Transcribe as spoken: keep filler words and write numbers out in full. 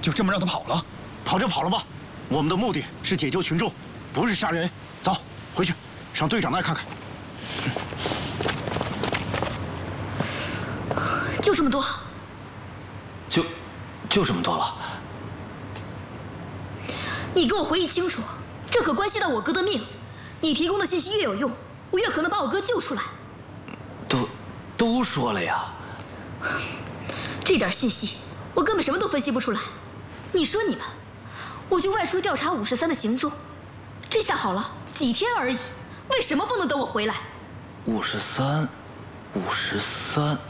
就这么让他跑了？ 跑就跑了吧，我们的目的是解救群众，不是杀人。走，回去，上队长那看看。 就这么多。 就，就这么多了。 你给我回忆清楚，这可关系到我哥的命。你提供的信息越有用，我越可能把我哥救出来。 都，都说了呀。 这点信息，我根本什么都分析不出来。你说你们，我就外出调查五十三的行踪，这下好了，几天而已，为什么不能等我回来？ 五十三，五十三。